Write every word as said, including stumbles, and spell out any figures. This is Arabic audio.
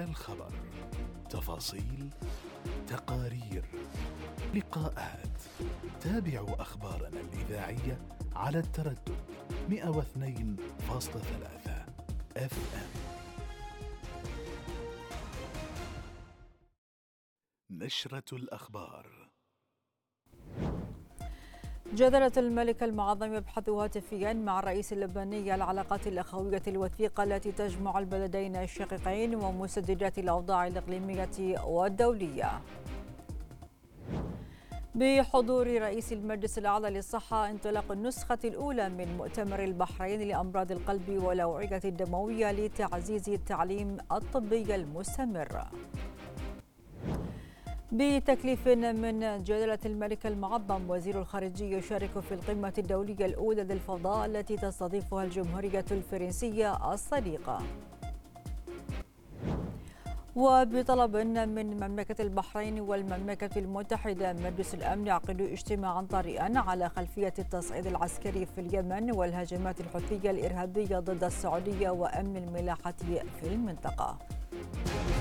على الخبر، تفاصيل، تقارير، لقاءات. تابعوا أخبارنا الإذاعية على التردد مئة واثنين فاصلة ثلاثة اف ام. نشرة الأخبار. جدلت الملك المعظم يبحث هاتفيا مع الرئيس اللبناني العلاقات الأخوية الوثيقة التي تجمع البلدين الشقيقين ومسددات الأوضاع الإقليمية والدولية. بحضور رئيس المجلس الأعلى للصحة انطلاق النسخة الأولى من مؤتمر البحرين لأمراض القلب والأوعية الدموية لتعزيز التعليم الطبي المستمر. بتكليف من جلالة الملك المعظم، وزير الخارجية يشارك في القمة الدولية الأولى للفضاء التي تستضيفها الجمهورية الفرنسية الصديقة. وبطلب من مملكة البحرين والمملكة المتحدة، مجلس الأمن يعقد اجتماعا طارئا على خلفية التصعيد العسكري في اليمن والهجمات الحوثية الإرهابية ضد السعودية وأمن الملاحة في المنطقة.